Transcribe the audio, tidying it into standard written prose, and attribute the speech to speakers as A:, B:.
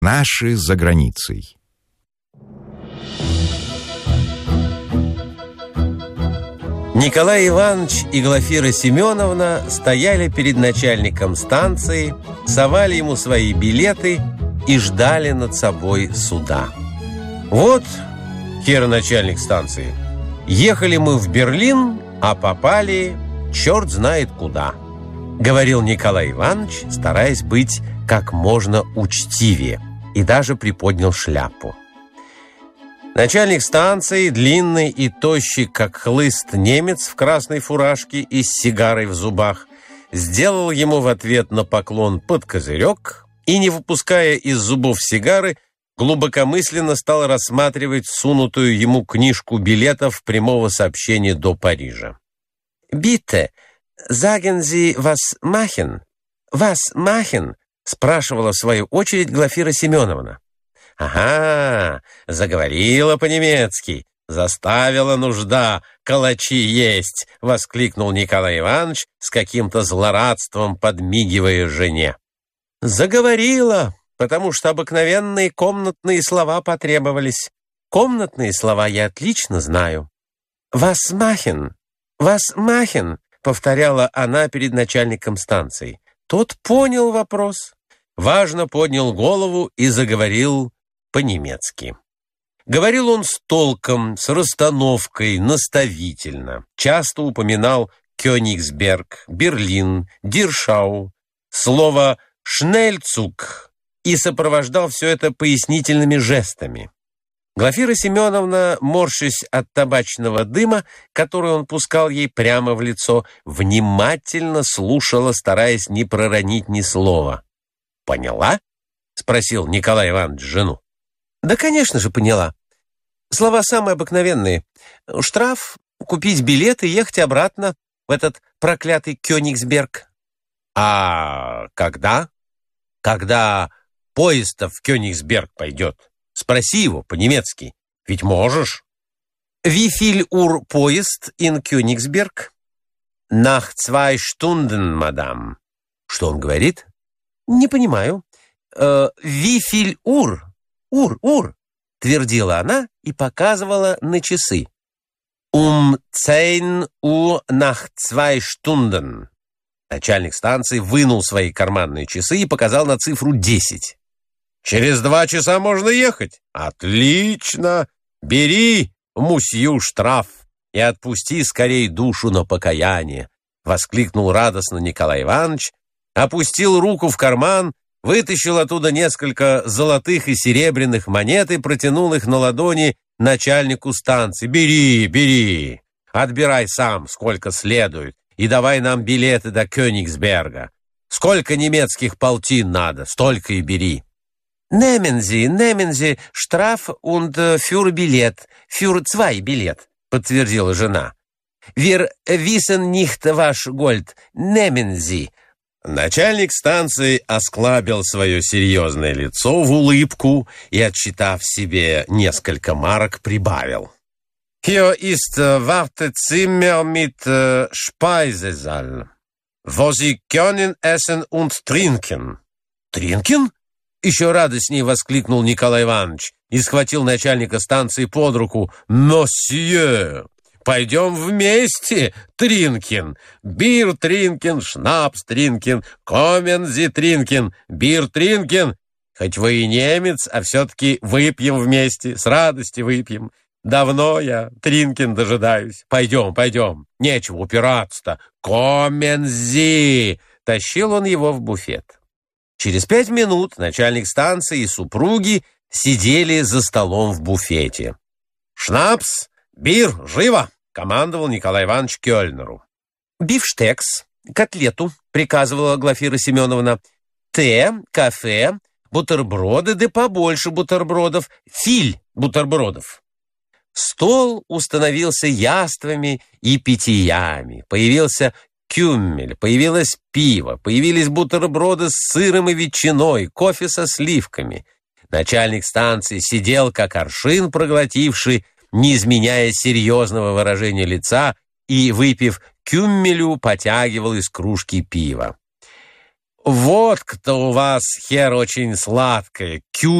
A: Наши за границей.
B: Николай Иванович и Глафира Семеновна стояли перед начальником станции, совали ему свои билеты и ждали над собой суда. «Вот, хер начальник станции, ехали мы в Берлин, а попали черт знает куда», — говорил Николай Иванович, стараясь быть как можно учтивее, и даже приподнял шляпу. Начальник станции, длинный и тощий, как хлыст немец в красной фуражке и с сигарой в зубах, сделал ему в ответ на поклон под козырек и, не выпуская из зубов сигары, глубокомысленно стал рассматривать сунутую ему книжку билетов прямого сообщения до Парижа. «Bitte, sagen Sie, was machen? Was machen?» — спрашивала в свою очередь Глафира Семеновна. «Ага, заговорила по-немецки, заставила нужда калачи есть», — воскликнул Николай Иванович с каким-то злорадством, подмигивая жене. «Заговорила, потому что обыкновенные комнатные слова потребовались. Комнатные слова я отлично знаю». «Was machen? Was machen?» — повторяла она перед начальником станции. Тот понял вопрос, важно поднял голову и заговорил по-немецки. Говорил он с толком, с расстановкой, наставительно. Часто упоминал Кёнигсберг, Берлин, Диршау, слово «шнельцуг» и сопровождал все это пояснительными жестами. Глафира Семеновна, морщась от табачного дыма, который он пускал ей прямо в лицо, внимательно слушала, стараясь не проронить ни слова. «Поняла?» — спросил Николай Иванович жену. «Да, конечно же, поняла. Слова самые обыкновенные. Штраф, купить билет и ехать обратно в этот проклятый Кёнигсберг». «А когда? Когда поезд в Кёнигсберг пойдет? Спроси его по-немецки. Ведь можешь». «Wie viel Uhr поезд in Кёнигсберг?» «Nach 2 Stunden, мадам». «Что он говорит?» «Не понимаю». «Wie viel Uhr?» «Ур», — твердила она и показывала на часы. 10 Uhr nach 2 Stunden. Начальник станции вынул свои карманные часы и показал на цифру 10. «Через 2 часа можно ехать?» «Отлично! Бери, мусью, штраф и отпусти скорей душу на покаяние!» — воскликнул радостно Николай Иванович, опустил руку в карман, вытащил оттуда несколько золотых и серебряных монет и протянул их на ладони начальнику станции. «Бери, бери! Отбирай сам, сколько следует, и давай нам билеты до Кёнигсберга. Сколько немецких полтин надо, столько и бери». «Nehmen Sie, штраф und für билет, für 2 билет», — подтвердила жена. «Wir wissen nicht ваш Gold, nehmen Sie». Начальник станции осклабил свое серьезное лицо в улыбку и, отсчитав себе несколько марок, прибавил. «Hier ist Wartezimmer mit Speisesaal, wo Sie können essen und trinken». «Тринкен?» — еще радостнее воскликнул Николай Иванович и схватил начальника станции под руку. «Мосье! Пойдем вместе, Тринкин. Бир Тринкин, шнапс Тринкин, комензи Тринкин, бир Тринкин. Хоть вы и немец, а все-таки выпьем вместе, с радостью выпьем. Давно я, Тринкин, дожидаюсь. Пойдем. Нечего упираться-то. Комензи!» Тащил он его в буфет. Через 5 минут начальник станции и супруги сидели за столом в буфете. «Шнапс! Бир, живо!» — командовал Николай Иванович Кёльнеру. «Бифштекс, котлету», — приказывала Глафира Семеновна. «Те, кафе, бутерброды, да побольше бутербродов, филь бутербродов». Стол установился яствами и питьями. Появился кюммель, появилось пиво, появились бутерброды с сыром и ветчиной, кофе со сливками. Начальник станции сидел, как аршин проглотивший, не изменяя серьезного выражения лица, и, выпив кюммелю, потягивал из кружки пива. «Вот кто у вас, хер, очень сладкая,